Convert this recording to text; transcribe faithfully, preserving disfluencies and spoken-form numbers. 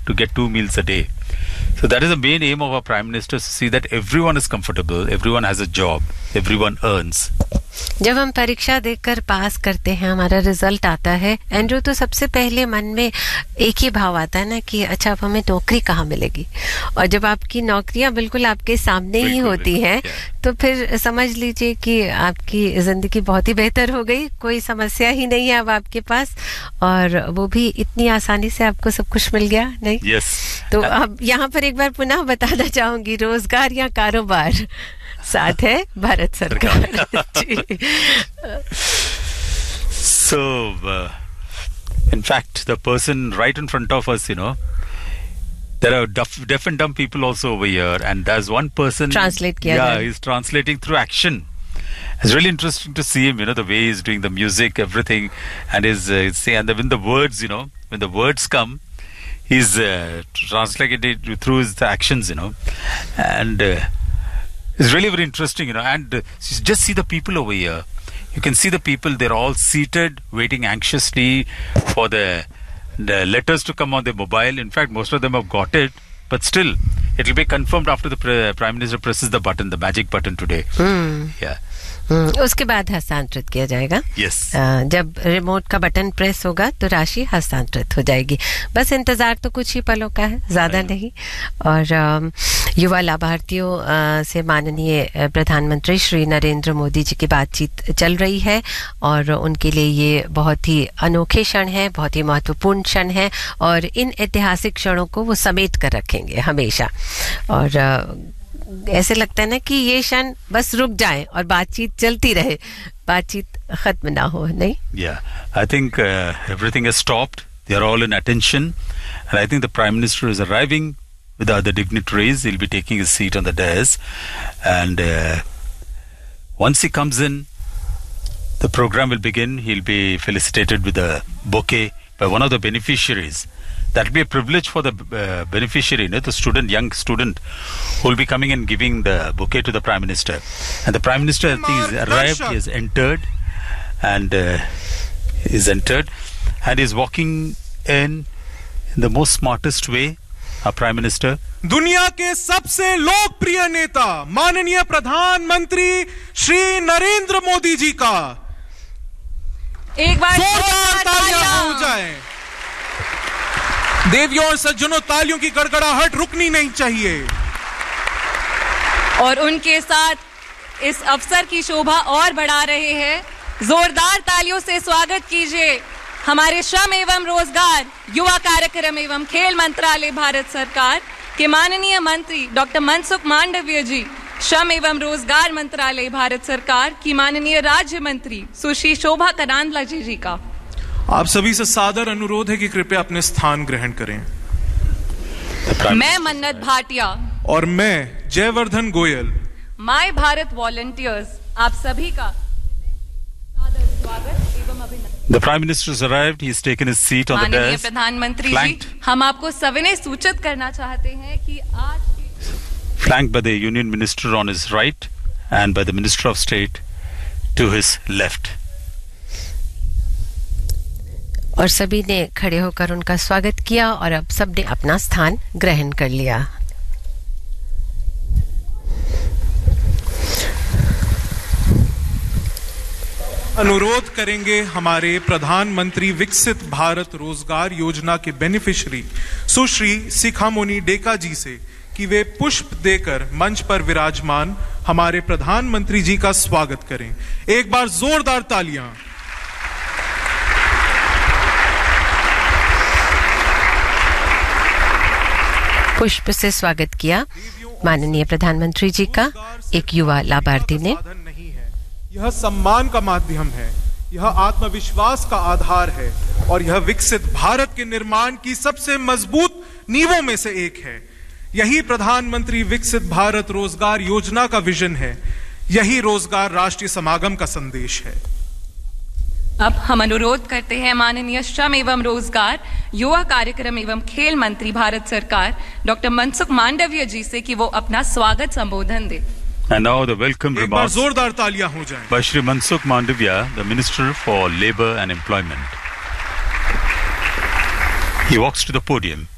to get two meals a day. So that is the main aim of our Prime Minister, to see that everyone is comfortable, everyone has a job, everyone earns. जब हम परीक्षा देकर पास करते हैं, हमारा result आता है, Andrew, तो सबसे पहले मन में एक ही भाव आता है ना कि अच्छा अब हमें नौकरी कहाँ मिलेगी. और जब आपकी नौकरियां बिल्कुल आपके सामने ही होती हैं, तो फिर समझ लीजिए कि आपकी जिंदगी बहुत ही बेहतर हो गई. कोई समस्या ही नहीं है अब आपके पास, और वो भी इतनी आसानी से आपको सब कुछ मिल गया. नहीं yes. तो अब यहाँ पर एक बार पुनः बताना चाहूंगी, रोजगार या कारोबार, साथ है भारत सरकार. So, uh, in fact, the person right in front of us, you know, there are deaf, deaf and dumb people also over here, and there's one person. Translate kiya Yeah, hai. he's translating through action. It's really interesting to see him, you know, the way he's doing the music, everything, and his uh, saying, and the, when the words, you know, when the words come, he's uh, translating it through his actions, you know, and. Uh, It's really very interesting, you know, and uh, just see the people over here. You can see the people, they're all seated, waiting anxiously for the, the letters to come on their mobile. In fact, most of them have got it, but still, it will be confirmed after the pre- Prime Minister presses the button, the magic button today. Hmm. Yeah. उसके बाद हस्तांतरित किया जाएगा. yes. जब remote का button press होगा तो राशि हस्तांतरित हो जाएगी. बस इंतजार तो कुछ ही पलों का है, ज्यादा नहीं. और युवा लाभार्थियों से माननीय प्रधानमंत्री श्री नरेंद्र मोदी जी की बातचीत चल रही है, और उनके लिए ये बहुत ही अनोखे क्षण है, बहुत ही महत्वपूर्ण क्षण है, और इन ऐतिहासिक क्षणों को वो समेट कर रखेंगे हमेशा. और ऐसे लगता है ना कि ये क्षण बस रुक जाए और बातचीत चलती रहे, बातचीत खत्म ना हो. नहीं? Yeah, I think uh, everything has stopped. They are all in attention, and I think the Prime Minister is arriving with the other dignitaries. He'll be taking his seat on the dais, and uh, once he comes in, the program will begin. He'll be felicitated with a bouquet by one of the beneficiaries. That will be a privilege for the uh, beneficiary, you know, the student, young student, who will be coming and giving the bouquet to the Prime Minister. And the Prime Minister, I think, is arrived, he has entered, and uh, is entered, and is walking in, in the most smartest way, our Prime Minister. दुनिया के सबसे लोकप्रिय नेता माननीय प्रधानमंत्री श्री नरेंद्र मोदी जी का एक बार जोरदार तालियां हो जाएं. देवियों और सज्जनों, तालियों की गड़गड़ाहट रुकनी नहीं चाहिए. और उनके साथ इस अवसर की शोभा और बढ़ा रहे हैं. जोरदार तालियों से स्वागत कीजिए हमारे श्रम एवं रोजगार, युवा कार्यक्रम एवं खेल मंत्रालय भारत सरकार के माननीय मंत्री डॉक्टर मनसुख मांडविया जी, श्रम एवं रोजगार मंत्रालय भारत सरकार की माननीय राज्य मंत्री सुश्री शोभा करांदला जी जी का. आप सभी से सादर अनुरोध है कि कृपया अपने स्थान ग्रहण करें. मैं मन्नत भाटिया और मैं जयवर्धन गोयल, माय भारत वॉलंटियर्स, आप सभी का सादर स्वागत एवं अभिनंदन. The Prime Minister has arrived. He has taken his seat on the dais. माननीय प्रधानमंत्री जी, हम आपको सविनय सूचित करना चाहते हैं कि आज flanked by the Union Minister on his right and by the Minister of State to his left. और सभी ने खड़े होकर उनका स्वागत किया, और अब सबने अपना स्थान ग्रहण कर लिया. अनुरोध करेंगे हमारे प्रधानमंत्री विकसित भारत रोजगार योजना के बेनिफिशियरी सुश्री शिखामणि डेका जी से कि वे पुष्प देकर मंच पर विराजमान हमारे प्रधानमंत्री जी का स्वागत करें. एक बार जोरदार तालियां. पुष्प से स्वागत किया माननीय प्रधानमंत्री जी का एक युवा लाभार्थी ने. यह सम्मान का माध्यम है, यह आत्मविश्वास का आधार है, और यह विकसित भारत के निर्माण की सबसे मजबूत नींवों में से एक है. यही प्रधानमंत्री विकसित भारत रोजगार योजना का विजन है. यही रोजगार राष्ट्रीय समागम का संदेश है. अब हम अनुरोध करते हैं माननीय श्रम एवं रोजगार, युवा कार्यक्रम एवं खेल मंत्री भारत सरकार डॉक्टर मनसुख मांडविया जी से कि वो अपना स्वागत संबोधन दे. And now the welcome remarks जोरदार तालियां हो जाएं. by Shri Mansukh Mandavia, the Minister for Labour and Employment. He walks to the podium.